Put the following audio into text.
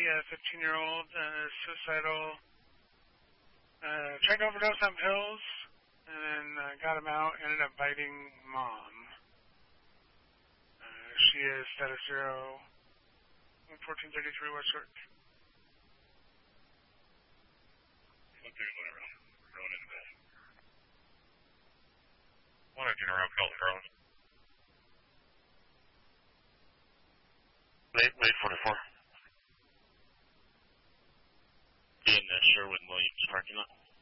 a 15-year-old, suicidal, tried to overdose on pills, and then got him out, ended up biting mom. She is status 0, 1433 West Church. Going into the 119 around Pelton Road. Late 44. In the Sherwin Williams parking lot.